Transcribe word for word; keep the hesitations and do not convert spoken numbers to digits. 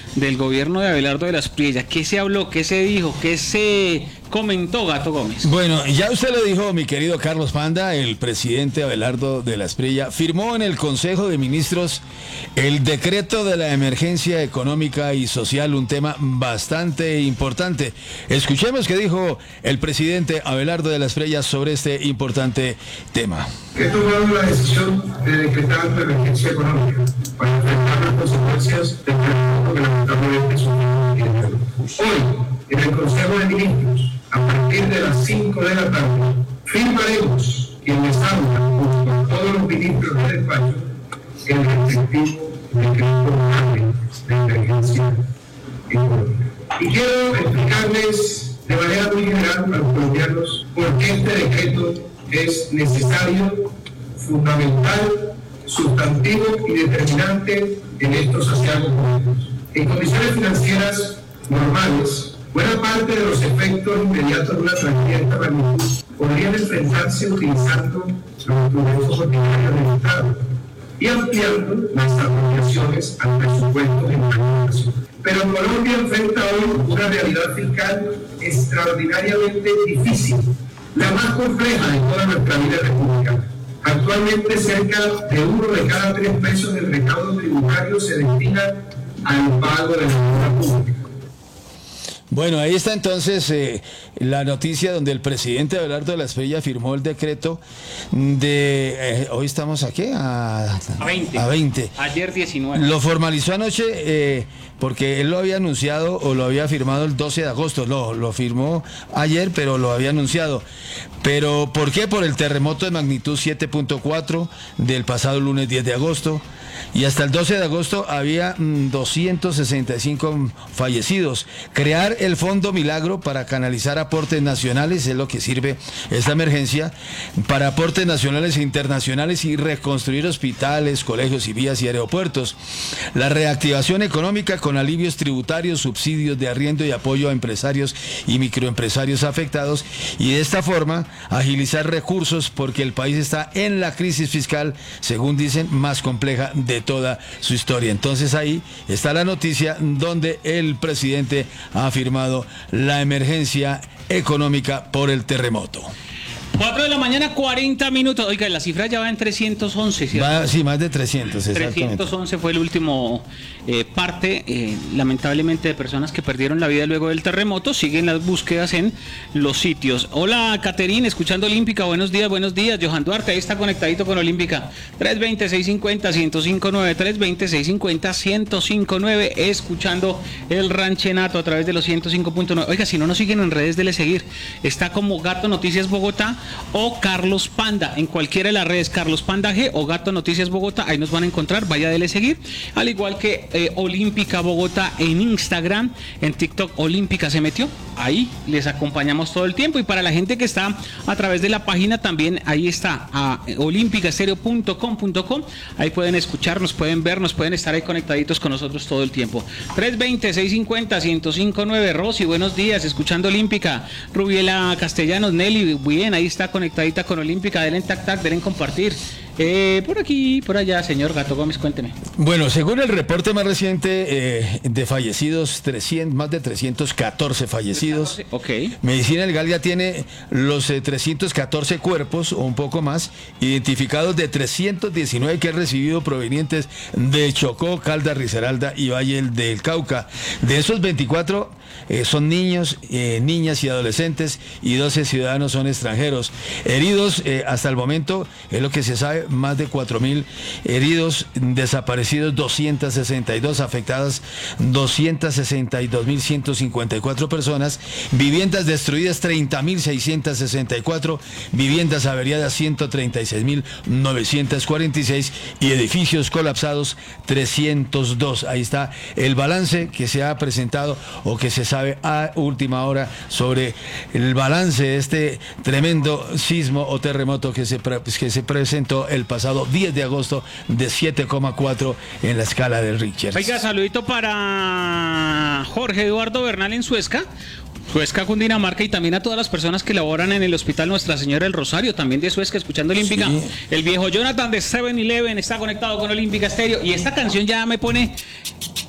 del gobierno de Abelardo de la Espriella. ¿Qué se habló? ¿Qué se dijo? ¿Qué se comentó, Gato Gómez? Bueno, ya usted lo dijo, mi querido Carlos Panda, el presidente Abelardo de la Espriella firmó en el Consejo de Ministros el decreto de la emergencia económica y social, un tema bastante importante. Escuchemos qué dijo el presidente Abelardo de la Espriella sobre este importante tema. He tomado la decisión de decretar la emergencia económica para enfrentar las consecuencias del terremoto que lamentablemente sufrimos. Hoy, en el Consejo de Ministros, a partir de las cinco de la tarde, firmaremos quien les habla junto a todos los ministros del despacho el respectivo decreto de emergencia económica. Y quiero explicarles de manera muy general a los colombianos por qué este decreto es necesario, fundamental, sustantivo y determinante en estos asiagos momentos. En condiciones financieras normales, buena parte de los efectos inmediatos de una tragedia de esta magnitud podrían enfrentarse utilizando los instrumentos ordinarios del Estado y ampliando las apropiaciones al presupuesto en planificación. Pero Colombia enfrenta hoy una realidad fiscal extraordinariamente difícil, la más compleja de toda nuestra vida republicana. Actualmente cerca de uno de cada tres pesos del recaudo tributario se destina al pago de la deuda pública. Bueno, ahí está entonces eh, la noticia donde el presidente Abelardo de la Espriella firmó el decreto de... Eh, hoy estamos aquí a, a veinte. A veinte. Ayer diecinueve. Lo formalizó anoche eh, porque él lo había anunciado o lo había firmado el doce de agosto. No, lo firmó ayer, pero lo había anunciado. Pero ¿por qué? Por el terremoto de magnitud siete punto cuatro del pasado lunes diez de agosto. Y hasta el doce de agosto había mmm, doscientos sesenta y cinco fallecidos. Crear el Fondo Milagro para canalizar aportes nacionales es lo que sirve esta emergencia, para aportes nacionales e internacionales y reconstruir hospitales, colegios y vías y aeropuertos. La reactivación económica con alivios tributarios, subsidios de arriendo y apoyo a empresarios y microempresarios afectados, y de esta forma agilizar recursos porque el país está en la crisis fiscal, según dicen, más compleja de toda su historia. Entonces ahí está la noticia donde el presidente ha firmado la emergencia económica por el terremoto. cuatro de la mañana, cuarenta minutos. Oiga, la cifra ya va en trescientos once, ¿cierto? Va, sí, más de trescientos, exactamente. trescientos once fue el último eh, parte, eh, lamentablemente, de personas que perdieron la vida luego del terremoto. Siguen las búsquedas en los sitios. Hola, Caterine, escuchando Olímpica. Buenos días, buenos días. Johan Duarte, ahí está conectadito con Olímpica. tres veinte, seiscientos cincuenta, ciento cinco nueve, tres veinte, seiscientos cincuenta, ciento cinco nueve, escuchando el Ranchenato a través de los ciento cinco punto nueve. Oiga, si no nos siguen en redes, dele seguir. Está como Gato Noticias Bogotá o Carlos Panda, en cualquiera de las redes, Carlos Panda G o Gato Noticias Bogotá, ahí nos van a encontrar, vaya dele seguir, al igual que eh, Olímpica Bogotá en Instagram, en TikTok Olímpica se metió, ahí les acompañamos todo el tiempo, y para la gente que está a través de la página también, ahí está, a olímpica estéreo punto com punto com, ahí pueden escucharnos, pueden vernos, pueden estar ahí conectaditos con nosotros todo el tiempo. tres veinte, seiscientos cincuenta, ciento cinco nueve, Rosy, buenos días, escuchando Olímpica. Rubiela Castellanos, Nelly, bien, ahí está conectadita con Olímpica, denle en tac tac, denle en compartir. Eh, por aquí, por allá, señor Gato Gómez, cuénteme. Bueno, según el reporte más reciente eh, de fallecidos, trescientos, más de trescientos catorce fallecidos. Ok. Medicina Legal ya tiene los eh, trescientos catorce cuerpos o un poco más identificados, de trescientos diecinueve que han recibido provenientes de Chocó, Caldas, Risaralda y Valle del Cauca. De esos veinticuatro eh, son niños, eh, niñas y adolescentes, y doce ciudadanos son extranjeros. Heridos eh, hasta el momento, es lo que se sabe, más de cuatro mil heridos, desaparecidos doscientos sesenta y dos, afectadas doscientos sesenta y dos mil ciento cincuenta y cuatro personas, viviendas destruidas treinta mil seiscientos sesenta y cuatro, viviendas averiadas ciento treinta y seis mil novecientos cuarenta y seis y edificios colapsados trescientos dos. Ahí está el balance que se ha presentado o que se sabe a última hora sobre el balance de este tremendo sismo o terremoto que se, pre- que se presentó el pasado diez de agosto de siete coma cuatro en la escala del Richter. Oiga, saludito para Jorge Eduardo Bernal en Suezca. Suezca, Cundinamarca, y también a todas las personas que laboran en el Hospital Nuestra Señora del Rosario, también de Suezca, escuchando Olímpica. Sí. El viejo Jonathan de seven eleven está conectado con Olímpica Estéreo, y esta canción ya me pone